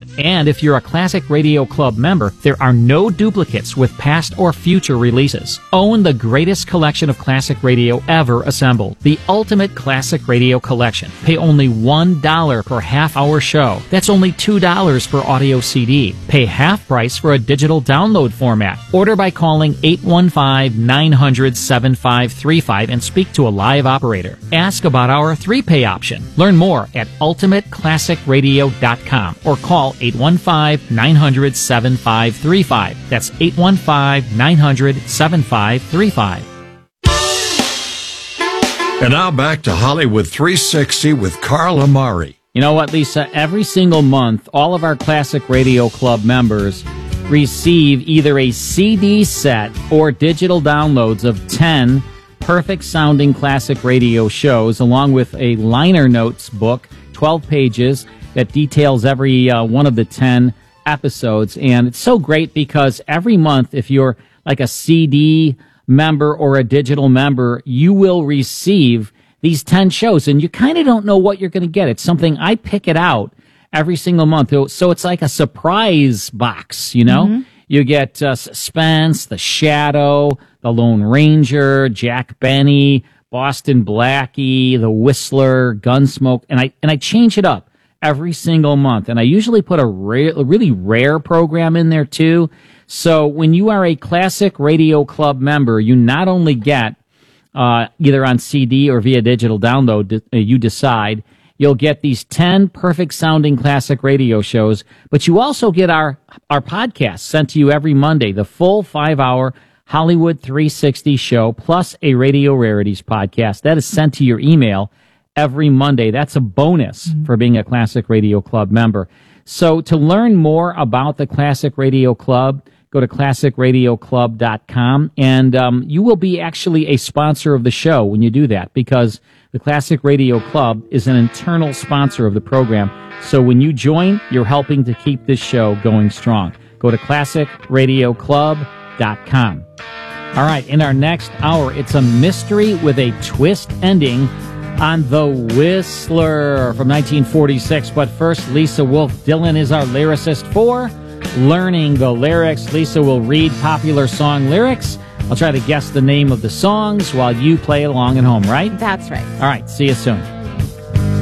And if you're a Classic Radio Club member, there are no duplicates with past or future releases. Own the greatest collection of classic radio ever assembled. The Ultimate Classic Radio Collection. Pay only $1 per half-hour show. That's only $2 per audio CD. Pay half price for a digital download format. Order by calling 815-900-7535 and speak to a live operator. Ask about our 3-pay option. Learn more at ultimateclassicradio.com or call 815-900-7535. That's 815-900-7535. And now back to Hollywood 360 with Carl Amari. You know what, Lisa? Every single month, all of our Classic Radio Club members receive either a CD set or digital downloads of 10 perfect-sounding classic radio shows, along with a liner notes book, 12 pages, that details every one of the 10 episodes. And it's so great because every month, if you're like a CD member or a digital member, you will receive these 10 shows, and you kind of don't know what you're going to get. It's something, I pick it out every single month. So it's like a surprise box, you know? Mm-hmm. You get Suspense, The Shadow, The Lone Ranger, Jack Benny, Boston Blackie, The Whistler, Gunsmoke, and I change it up every single month. And I usually put a really rare program in there too. So when you are a Classic Radio Club member, you not only get either on CD or via digital download, you decide, you'll get these 10 perfect-sounding classic radio shows, but you also get our podcast sent to you every Monday, the full 5-hour Hollywood 360 show, plus a Radio Rarities podcast. That is sent to your email every Monday. That's a bonus for being a Classic Radio Club member. So to learn more about the Classic Radio Club, go to classicradioclub.com, and you will be actually a sponsor of the show when you do that, because the Classic Radio Club is an internal sponsor of the program. So when you join, you're helping to keep this show going strong. Go to classicradioclub.com. All right, in our next hour, it's a mystery with a twist ending on The Whistler from 1946. But first, Lisa Wolf Dillon is our lyricist for Learning the Lyrics. Lisa will read popular song lyrics. I'll try to guess the name of the songs while you play along at home, right? That's right. All right, see you soon.